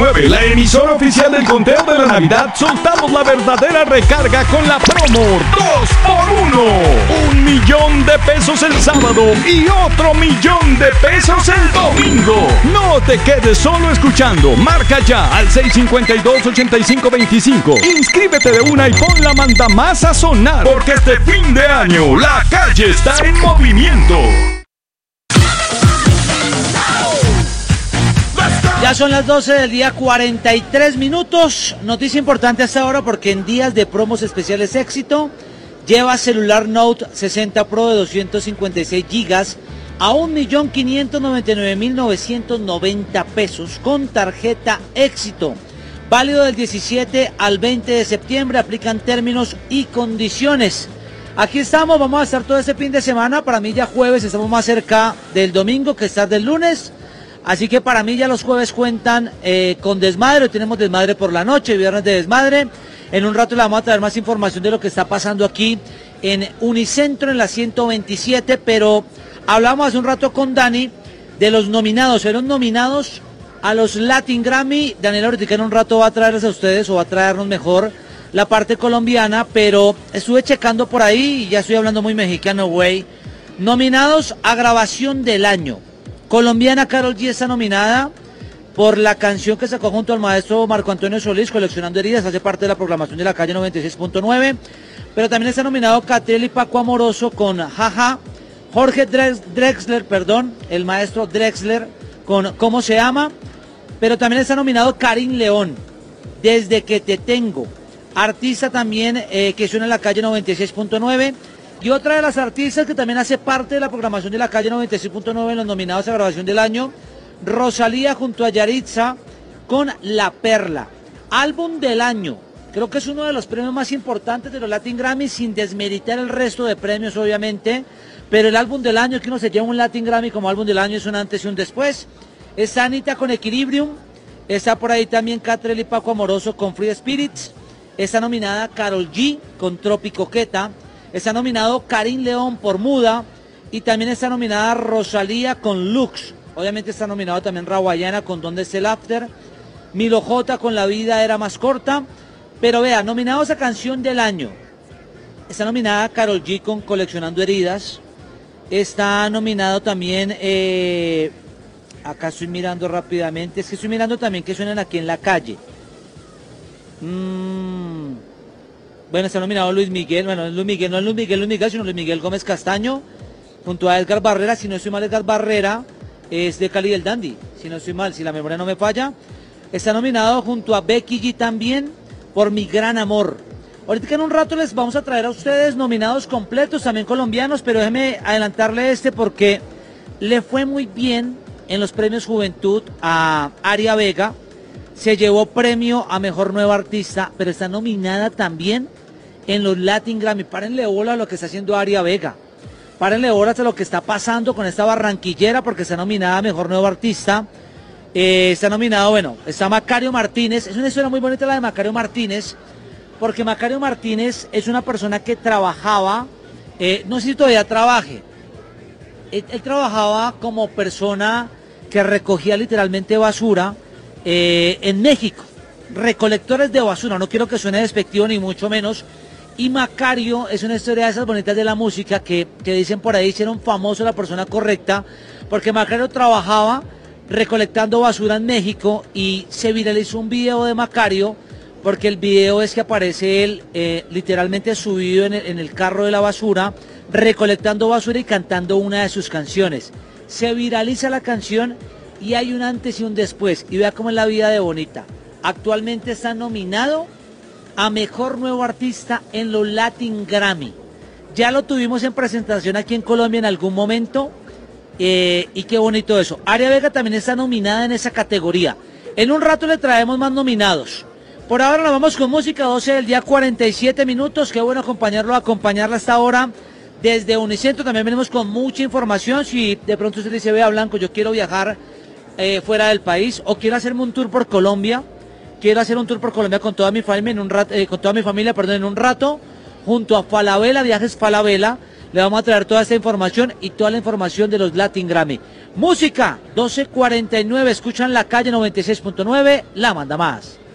99, la emisora oficial del conteo de la Navidad, soltamos la verdadera recarga con la promo 2x1. 1.000.000 de pesos el sábado y otro 1.000.000 de pesos el domingo. No te quedes solo escuchando. Marca ya al 652-8525. Inscríbete de una y pon la mandamás a sonar, porque este fin de año la calle está en movimiento. Ya son las 12 del día, 43 minutos. Noticia importante hasta ahora porque en días de promos especiales éxito, lleva celular Note 60 Pro de 256 gigas a 1.599.990 pesos con tarjeta éxito. Válido del 17 al 20 de septiembre, aplican términos y condiciones. Aquí estamos, vamos a estar todo este fin de semana. Para mí ya jueves, estamos más cerca del domingo que estar del lunes. Así que para mí ya los jueves cuentan con desmadre. Hoy tenemos desmadre por la noche, viernes de desmadre. En un rato le vamos a traer más información de lo que está pasando aquí en Unicentro, en la 127. Pero hablamos hace un rato con Dani de los nominados. Fueron nominados a los Latin Grammy. Daniela ahorita en un rato va a traerles a ustedes, o va a traernos mejor, la parte colombiana. Pero estuve checando por ahí y ya estoy hablando muy mexicano, güey. Nominados a grabación del año. Colombiana Karol G está nominada por la canción que sacó junto al maestro Marco Antonio Solís, Coleccionando Heridas, hace parte de la programación de la calle 96.9, pero también está nominado Catriel y Paco Amoroso con Jaja, Jorge Drexler, el maestro Drexler con Cómo se llama, pero también está nominado Karim León, Desde que te tengo, artista también que suena en la calle 96.9. Y otra de las artistas que también hace parte de la programación de la calle 96.9 en los nominados a grabación del año, Rosalía junto a Yaritza con La Perla. Álbum del año. Creo que es uno de los premios más importantes de los Latin Grammy, sin desmeritar el resto de premios, obviamente. Pero el álbum del año, que uno se lleva un Latin Grammy como álbum del año, es un antes y un después. Está Anita con Equilibrium. Está por ahí también Catriel y Paco Amoroso con Free Spirits. Está nominada Karol G con Tropicoqueta. Está nominado Karim León por Muda, y también está nominada Rosalía con Lux. Obviamente está nominado también Rawayana con ¿Dónde está el After? Milo J con La vida era más corta. Pero vea, nominados a canción del año. Está nominada Karol G con Coleccionando Heridas. Está nominado también, acá estoy mirando rápidamente, es que estoy mirando también que suenan aquí en la calle. Bueno, está nominado Luis Miguel, no es Luis Miguel, sino Luis Miguel Gómez Castaño, junto a Edgar Barrera. Si no estoy mal, Edgar Barrera es de Cali del Dandy, si no estoy mal, si la memoria no me falla. Está nominado junto a Becky G también por Mi Gran Amor. Ahorita que en un rato les vamos a traer a ustedes nominados completos, también colombianos, pero déjeme adelantarle porque le fue muy bien en los premios Juventud a Aria Vega. Se llevó premio a Mejor Nueva Artista, pero está nominada también en los Latin Grammy. Párenle bola a lo que está haciendo Aria Vega. Párenle bola a lo que está pasando con esta barranquillera, porque está nominada a Mejor Nuevo Artista. Está nominado, está Macario Martínez. Es una historia muy bonita la de Macario Martínez, porque Macario Martínez es una persona que trabajaba, no sé si todavía trabaje, él trabajaba como persona que recogía literalmente basura en México, recolectores de basura. No quiero que suene despectivo ni mucho menos. Y Macario es una historia de esas bonitas de la música que dicen por ahí, hicieron famoso la persona correcta, porque Macario trabajaba recolectando basura en México y se viralizó un video de Macario, porque el video es que aparece él literalmente subido en el carro de la basura, recolectando basura y cantando una de sus canciones. Se viraliza la canción y hay un antes y un después, y vea cómo es la vida de Bonita. Actualmente está nominado a Mejor Nuevo Artista en los Latin Grammy. Ya lo tuvimos en presentación aquí en Colombia en algún momento, y qué bonito eso. Aria Vega también está nominada en esa categoría. En un rato le traemos más nominados. Por ahora nos vamos con música, 12 del día, 47 minutos. Qué bueno acompañarla hasta ahora desde Unicentro. También venimos con mucha información. Si de pronto usted dice, vea Blanco, yo quiero viajar fuera del país, o quiero hacerme un tour por Colombia, con toda mi familia, en un rato, junto a Falabella Viajes Falabella, le vamos a traer toda esta información y toda la información de los Latin Grammy. Música, 12:49, escuchan La Calle 96.9, la manda más.